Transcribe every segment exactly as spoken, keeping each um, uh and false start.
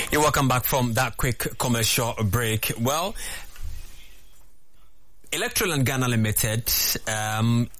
You're welcome back from that quick commercial break. Well, Electroland Ghana Limited, um,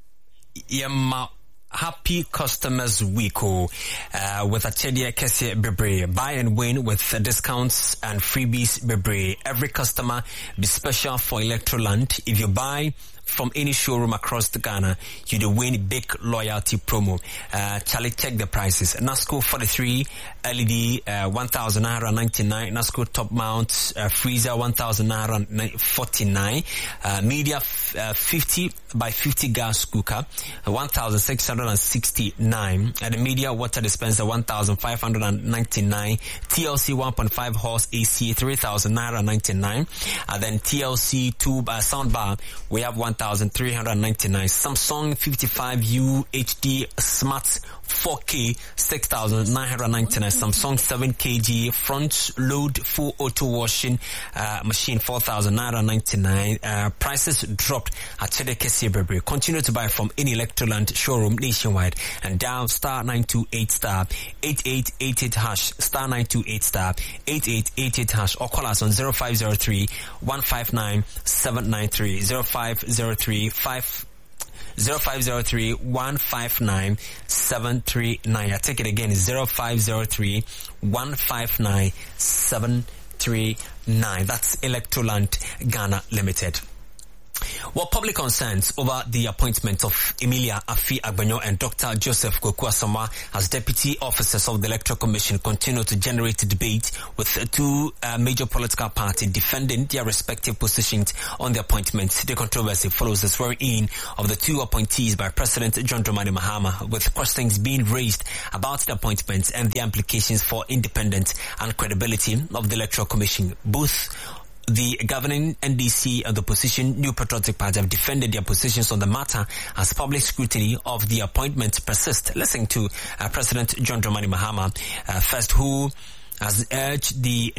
yema Happy Customers Week uh, with a Chedia Kese Bebre. Buy and win with discounts and freebies Bebre. Every customer be special for Electroland. If you buy from any showroom across the Ghana, you do win big loyalty promo. Uh, Charlie, check the prices. Nasco forty-three L E D, uh, one thousand nine hundred ninety-nine. Nasco top mount uh, freezer, one thousand nine hundred forty-nine. Uh, media f- uh, fifty by fifty gas cooker, uh, one thousand six hundred sixty-nine. And the media water dispenser, one thousand five hundred ninety-nine. T L C one point five horse A C, three thousand nine hundred ninety-nine. And then T L C tube uh, soundbar, we have one thousand three hundred ninety-nine. Samsung fifty-five U H D Smart four K, six thousand nine hundred ninety-nine. Samsung seven kilogram front load full auto washing uh, machine, four thousand nine hundred ninety-nine. Uh, prices dropped at Chedeke Sebebre. Continue to buy from any Electroland showroom nationwide and dial star nine two eight star eight eight eight eight hash star nine two eight star eight eight eight eight hash, or call us on zero five zero three one five nine seven nine three zero five zero three five zero five zero three one five nine seven three nine. I take it again, zero five zero three one five nine seven three nine. That's Electroland Ghana Limited. Well, public concerns over the appointment of Emilia Afi Agbanyo and Doctor Joseph Kokuasama as deputy officers of the Electoral Commission continue to generate debate, with two uh, major political parties defending their respective positions on the appointments. The controversy follows the swearing-in of the two appointees by President John Dramani Mahama, with questions being raised about the appointments and the implications for independence and credibility of the Electoral Commission. Both the governing N D C and the opposition New Patriotic Party have defended their positions on the matter as public scrutiny of the appointment persists. Listen to uh, President John Dramani Mahama uh, first, who has urged the